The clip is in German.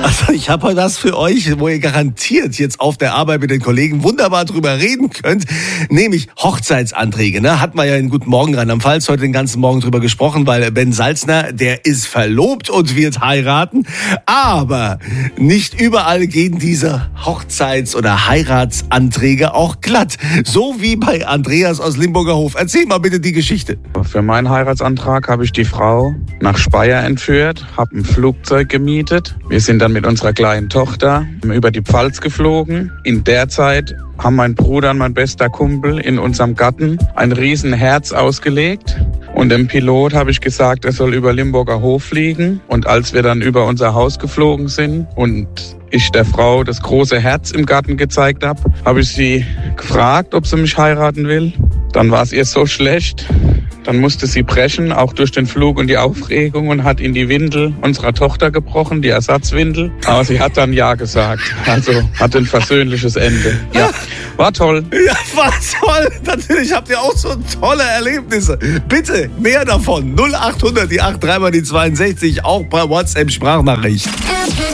Also ich habe heute was für euch, wo ihr garantiert jetzt auf der Arbeit mit den Kollegen wunderbar drüber reden könnt, nämlich Hochzeitsanträge. Ne? Hat man ja in Guten Morgen Rheinland-Pfalz heute den ganzen Morgen drüber gesprochen, weil Ben Salzner, der ist verlobt und wird heiraten. Aber nicht überall gehen diese Hochzeits- oder Heiratsanträge auch glatt. So wie bei Andreas aus Limburger Hof. Erzähl mal bitte die Geschichte. Für meinen Heiratsantrag habe ich die Frau nach Speyer entführt, habe ein Flugzeug gemietet. Wir sind dann mit unserer kleinen Tochter über die Pfalz geflogen. In der Zeit haben mein Bruder und mein bester Kumpel in unserem Garten ein riesen Herz ausgelegt. Und dem Pilot habe ich gesagt, er soll über Limburger Hof fliegen. Und als wir dann über unser Haus geflogen sind und ich der Frau das große Herz im Garten gezeigt habe ich sie gefragt, ob sie mich heiraten will. Dann war es ihr so schlecht. Dann musste sie brechen, auch durch den Flug und die Aufregung, und hat in die Windel unserer Tochter gebrochen, die Ersatzwindel. Aber sie hat dann Ja gesagt. Also hat ein versöhnliches Ende. Ja, war toll. Ja, war toll. Natürlich habt ihr auch so tolle Erlebnisse. Bitte mehr davon. 0800 die 83 mal die 62, auch per WhatsApp-Sprachnachricht.